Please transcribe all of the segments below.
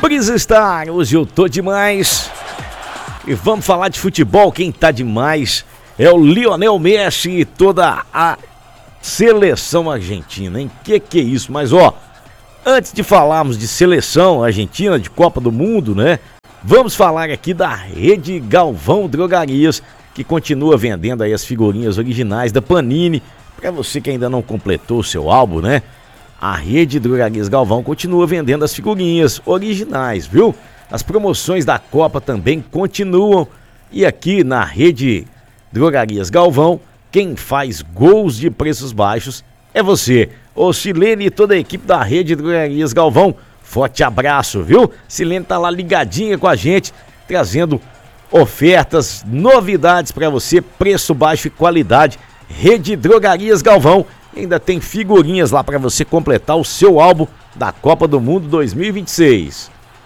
Gurizestar, hoje eu tô demais. E vamos falar de futebol. Quem tá demais é o Lionel Messi e toda a seleção argentina, hein? Que é isso? Mas antes de falarmos de seleção argentina, de Copa do Mundo, né? Vamos falar aqui da Rede Galvão Drogarias, que continua vendendo aí as figurinhas originais da Panini. Pra você que ainda não completou o seu álbum, né? A Rede Drogarias Galvão continua vendendo as figurinhas originais, viu? As promoções da Copa também continuam. E aqui na Rede Drogarias Galvão, quem faz gols de preços baixos é você. Ô Silene e toda a equipe da Rede Drogarias Galvão, forte abraço, viu? Silene tá lá ligadinha com a gente, trazendo ofertas, novidades pra você, preço baixo e qualidade. Rede Drogarias Galvão. Ainda tem figurinhas lá para você completar o seu álbum da Copa do Mundo 2026.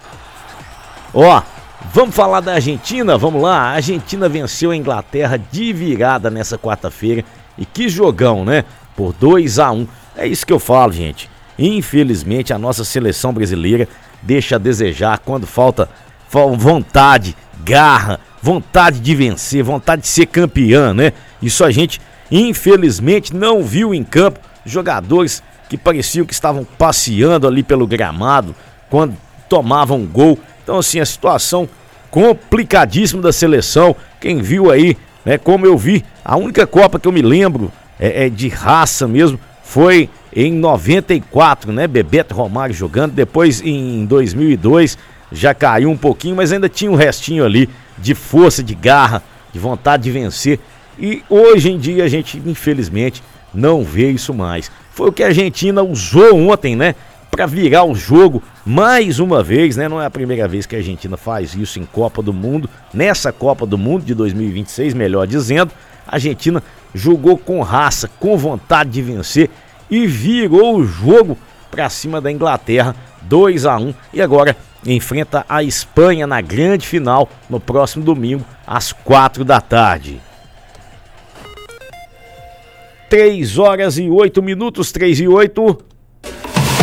Vamos falar da Argentina? Vamos lá. A Argentina venceu a Inglaterra de virada nessa quarta-feira. E que jogão, né? Por 2-1. É isso que eu falo, gente. Infelizmente a nossa seleção brasileira deixa a desejar quando falta vontade, garra, vontade de vencer, vontade de ser campeã, né? Isso a gente infelizmente não viu em campo. Jogadores que pareciam que estavam passeando ali pelo gramado quando tomavam gol. Então assim, a situação complicadíssima da seleção. Quem viu aí, né, como eu vi, a única Copa que eu me lembro é de raça mesmo, foi em 94, né, Bebeto Romário jogando. Depois em 2002 já caiu um pouquinho, mas ainda tinha um restinho ali de força, de garra, de vontade de vencer. E hoje em dia a gente, infelizmente, não vê isso mais. Foi o que a Argentina usou ontem, né? Pra virar o jogo mais uma vez, né? Não é a primeira vez que a Argentina faz isso em Copa do Mundo. Nessa Copa do Mundo de 2026, melhor dizendo, a Argentina jogou com raça, com vontade de vencer e virou o jogo pra cima da Inglaterra, 2-1. E agora enfrenta a Espanha na grande final no próximo domingo, às 4 da tarde. 3 horas e 8 minutos, 3 e 8.